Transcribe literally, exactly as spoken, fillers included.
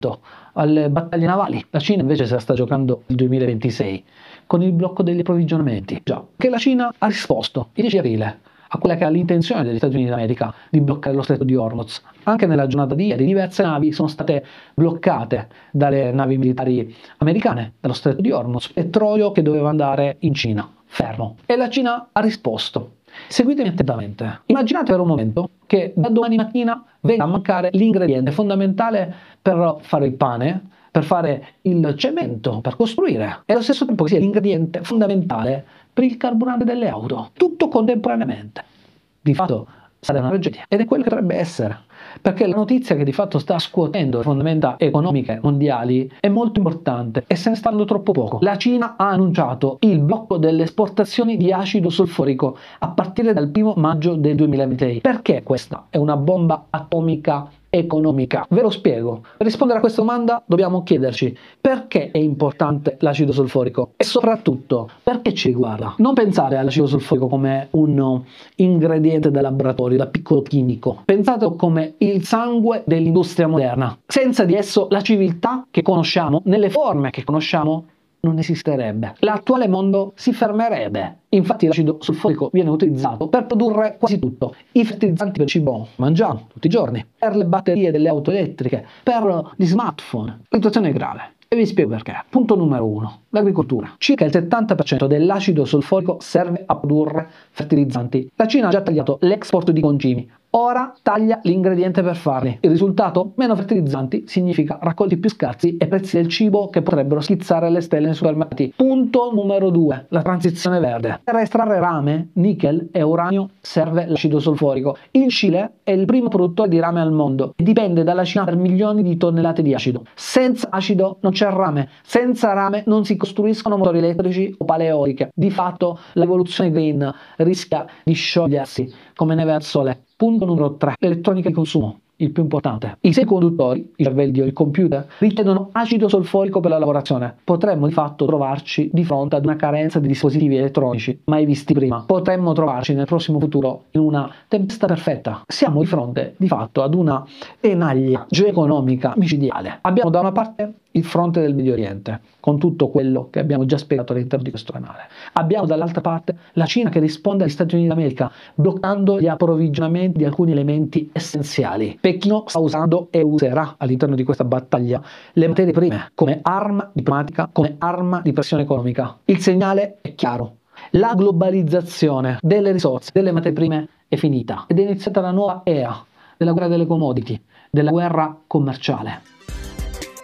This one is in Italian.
alle battaglie navali. La Cina invece se la sta giocando nel duemilaventisei con il blocco degli approvvigionamenti. Già, che la Cina ha risposto il dieci aprile a quella che era l'intenzione degli Stati Uniti d'America di bloccare lo stretto di Hormuz. Anche nella giornata di ieri diverse navi sono state bloccate dalle navi militari americane dallo stretto di Hormuz, petrolio che doveva andare in Cina, fermo. E la Cina ha risposto. Seguitemi attentamente. Immaginate per un momento che da domani mattina venga a mancare l'ingrediente fondamentale per fare il pane, per fare il cemento, per costruire, e allo stesso tempo che sia l'ingrediente fondamentale per il carburante delle auto, tutto contemporaneamente. Di fatto sarebbe una tragedia, ed è quello che dovrebbe essere, perché la notizia che di fatto sta scuotendo le fondamenta economiche mondiali è molto importante e se ne sta parlando troppo poco. La Cina ha annunciato il blocco delle esportazioni di acido solforico a partire dal primo maggio del duemilaventisei. Perché questa è una bomba atomica economica? Ve lo spiego. Per rispondere a questa domanda dobbiamo chiederci perché è importante l'acido solforico e soprattutto perché ci riguarda. Non pensare all'acido solforico come un ingrediente da laboratorio, da piccolo chimico. Pensate come il sangue dell'industria moderna. Senza di esso la civiltà che conosciamo, nelle forme che conosciamo, non esisterebbe. L'attuale mondo si fermerebbe. Infatti l'acido solforico viene utilizzato per produrre quasi tutto. I fertilizzanti per il cibo mangiamo tutti i giorni, per le batterie delle auto elettriche, per gli smartphone. La situazione è grave. E vi spiego perché. Punto numero uno. L'agricoltura. Circa il settanta per cento dell'acido solforico serve a produrre fertilizzanti. La Cina ha già tagliato l'export di concimi. Ora taglia l'ingrediente per farli. Il risultato? Meno fertilizzanti significa raccolti più scarsi e prezzi del cibo che potrebbero schizzare alle stelle nei supermercati. Punto numero due. La transizione verde. Per estrarre rame, nickel e uranio serve l'acido solforico. Il Cile è il primo produttore di rame al mondo e dipende dalla Cina per milioni di tonnellate di acido. Senza acido non c'è rame. Senza rame non si costruiscono motori elettrici o pale eoliche. Di fatto l'evoluzione green rischia di sciogliersi come neve al sole. Punto numero tre. L'elettronica di consumo, il più importante. I semiconduttori, il cervello, il computer, richiedono acido solforico per la lavorazione. Potremmo di fatto trovarci di fronte ad una carenza di dispositivi elettronici mai visti prima. Potremmo trovarci nel prossimo futuro in una tempesta perfetta. Siamo di fronte di fatto ad una tenaglia geoeconomica micidiale. Abbiamo da una parte il fronte del Medio Oriente, con tutto quello che abbiamo già spiegato all'interno di questo canale. Abbiamo dall'altra parte la Cina che risponde agli Stati Uniti d'America, bloccando gli approvvigionamenti di alcuni elementi essenziali. Pechino sta usando e userà all'interno di questa battaglia le materie prime come arma diplomatica, come arma di pressione economica. Il segnale è chiaro. La globalizzazione delle risorse, delle materie prime è finita ed è iniziata la nuova era della guerra delle commodity, della guerra commerciale.